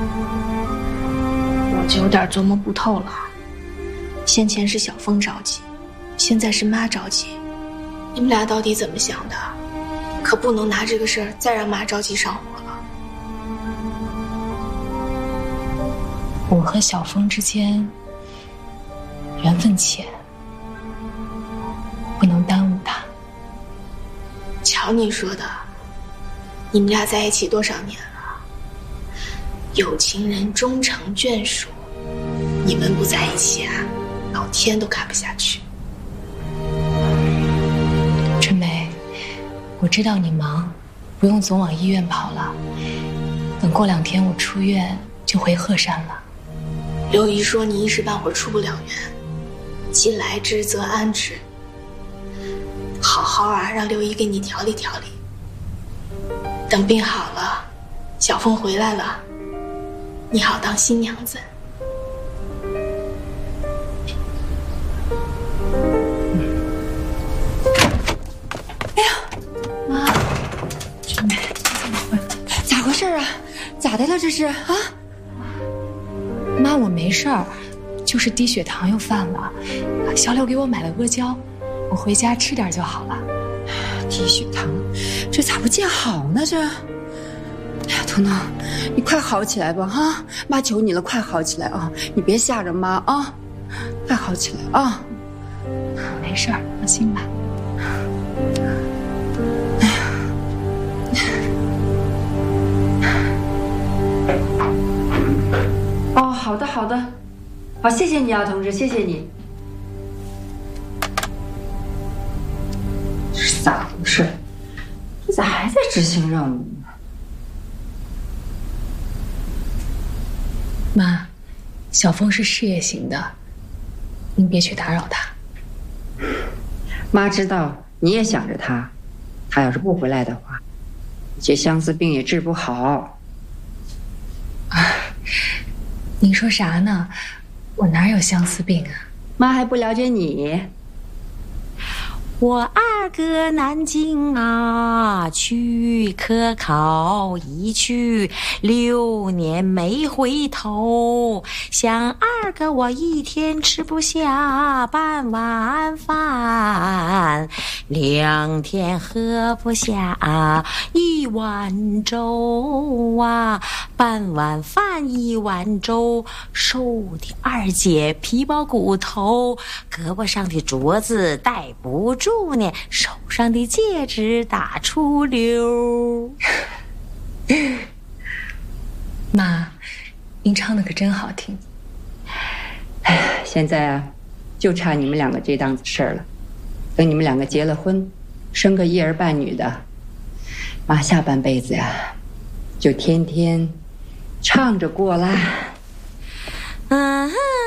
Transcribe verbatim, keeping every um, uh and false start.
我就有点琢磨不透了。先前是小峰着急，现在是妈着急，你们俩到底怎么想的？可不能拿这个事儿再让妈着急上火了。 我和小峰之间缘分浅，不能耽误他。 瞧你说的，你们俩在一起多少年了？有情人终成眷属，你们不在一起啊，老天都看不下去。 春梅，我知道你忙，不用总往医院跑了。等过两天我出院就回鹤山了。 刘姨说你一时半会儿出不了院，既来之则安之。好好啊，让刘姨给你调理调理。等病好了，小峰回来了，你好当新娘子。 哎呀，妈，春梅，咋回事啊？咋的了这是啊？ 妈，我没事儿，就是低血糖又犯了。小柳给我买了阿胶，我回家吃点就好了。 低血糖，这咋不见好呢？这，哎呀，彤彤，你快好起来吧哈！妈求你了，快好起来啊！你别吓着妈啊！快好起来啊！ 没事儿，放心吧。 哦，好的好的，好，谢谢你啊，同志，谢谢你。这是咋回事？这咋还在执行任务呢？ 妈，小峰是事业型的，您别去打扰他。 妈知道你也想着他，他要是不回来的话，这相思病也治不好。 啊，您说啥呢？我哪有相思病啊？ 妈还不了解你。 我二哥南京啊，去科考一去六年没回头，想二哥我一天吃不下半碗饭，两天喝不下一碗粥啊，半碗饭一碗粥，瘦的二姐皮包骨头，胳膊上的镯子戴不住呢，手上的戒指打出溜。 妈，您唱的可真好听。 哎，现在啊，就差你们两个这档子事儿了。等你们两个结了婚，生个一儿半女的，妈下半辈子呀，就天天唱着过啦。 嗯哼。